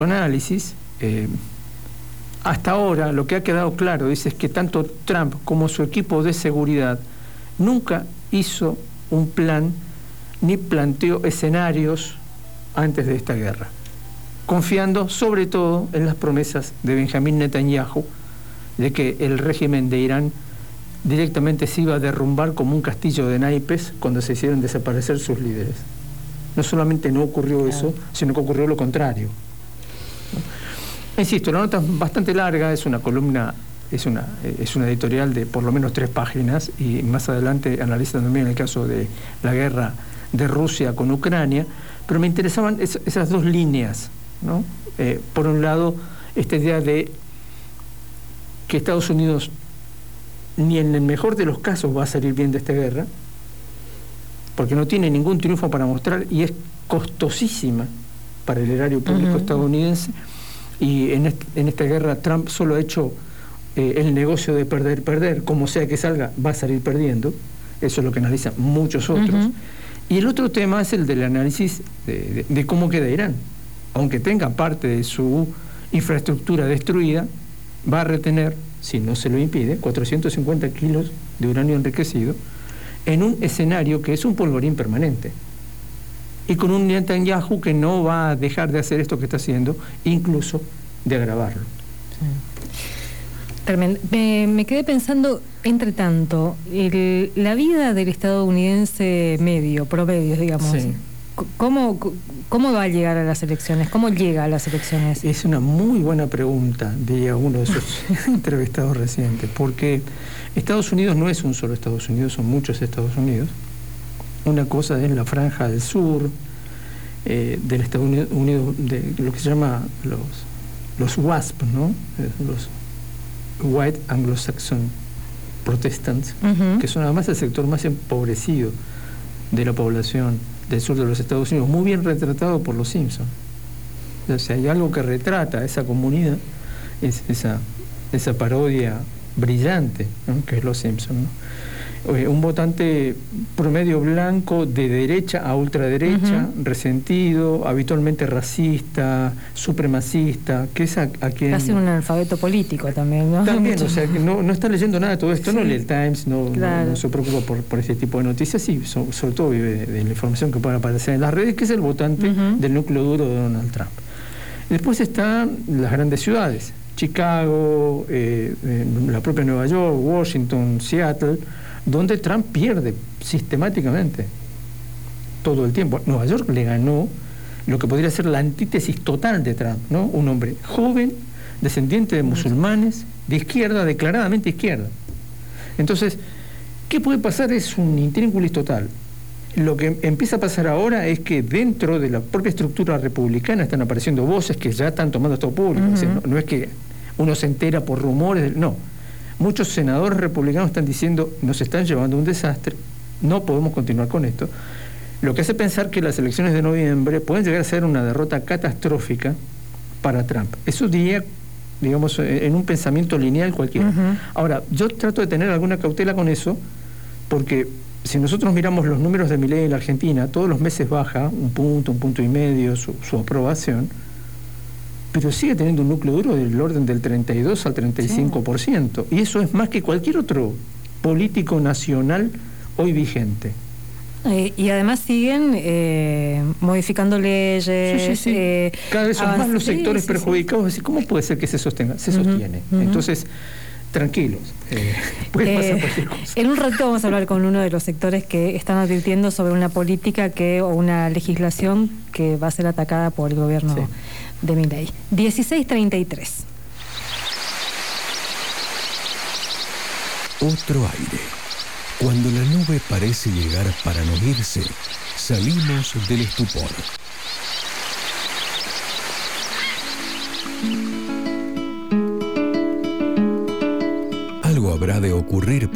análisis, hasta ahora lo que ha quedado claro es que tanto Trump como su equipo de seguridad nunca hizo un plan ni planteó escenarios antes de esta guerra, confiando sobre todo en las promesas de Benjamín Netanyahu de que el régimen de Irán directamente se iba a derrumbar como un castillo de naipes cuando se hicieron desaparecer sus líderes. No solamente no ocurrió eso, sino que ocurrió lo contrario. Insisto, la nota es bastante larga, es una columna, es una editorial de por lo menos 3 páginas, y más adelante analizan también el caso de la guerra de Rusia con Ucrania, pero me interesaban esas dos líneas, ¿no? Por un lado, esta idea de que Estados Unidos ni en el mejor de los casos va a salir bien de esta guerra, porque no tiene ningún triunfo para mostrar y es costosísima para el erario público estadounidense, y en esta guerra Trump solo ha hecho el negocio de perder, como sea que salga, va a salir perdiendo. Eso es lo que analizan muchos otros. Y el otro tema es el del análisis de cómo queda Irán. Aunque tenga parte de su infraestructura destruida, va a retener, si no se lo impide, 450 kilos de uranio enriquecido en un escenario que es un polvorín permanente. Y con un Netanyahu que no va a dejar de hacer esto que está haciendo, incluso de agravarlo. Me quedé pensando, entre tanto, la vida del estadounidense medio, promedio, digamos, ¿cómo va a llegar a las elecciones? ¿Cómo llega a las elecciones? Es una muy buena pregunta, diría uno de sus entrevistados recientes, porque Estados Unidos no es un solo Estados Unidos, son muchos Estados Unidos. Una cosa es la franja del sur, del Estados Unidos, de lo que se llama los WASP, ¿no? Los White Anglo-Saxon Protestants, que son además el sector más empobrecido de la población del sur de los Estados Unidos, muy bien retratado por los Simpson. O sea, hay algo que retrata esa comunidad, es esa parodia brillante, ¿no? Que es los Simpson, ¿no? Un votante promedio blanco de derecha a ultraderecha, resentido, habitualmente racista, supremacista, que es a quien... Casi un analfabeto político también, ¿no? También, o sea, que no está leyendo nada de todo esto, no lee el Times, no se preocupa por ese tipo de noticias, y sobre todo vive de la información que puede aparecer en las redes, que es el votante del núcleo duro de Donald Trump. Después están las grandes ciudades, Chicago, la propia Nueva York, Washington, Seattle, donde Trump pierde sistemáticamente todo el tiempo. Nueva York le ganó lo que podría ser la antítesis total de Trump, ¿no? Un hombre joven, descendiente de musulmanes, de izquierda, declaradamente izquierda. Entonces, ¿qué puede pasar? Es un intríngulis total. Lo que empieza a pasar ahora es que dentro de la propia estructura republicana están apareciendo voces que ya están tomando esto público. O sea, no es que uno se entera por rumores, no. Muchos senadores republicanos están diciendo, nos están llevando a un desastre, no podemos continuar con esto. Lo que hace pensar que las elecciones de noviembre pueden llegar a ser una derrota catastrófica para Trump. Eso diría, digamos, en un pensamiento lineal cualquiera. Ahora, yo trato de tener alguna cautela con eso, porque si nosotros miramos los números de Milei en la Argentina, todos los meses baja un punto y medio su aprobación, pero sigue teniendo un núcleo duro del orden del 32 al 35%. Y eso es más que cualquier otro político nacional hoy vigente. Y además siguen modificando leyes. Cada vez son más los sectores perjudicados. Así, ¿cómo puede ser que se sostenga? Se sostiene. Entonces, tranquilos. Puede pasar cualquier cosa. En un rato vamos a hablar con uno de los sectores que están advirtiendo sobre una política o una legislación que va a ser atacada por el gobierno de Milei. 16:33. Otro aire. Cuando la nube parece llegar para no irse, salimos del estupor. Algo habrá de ocurrir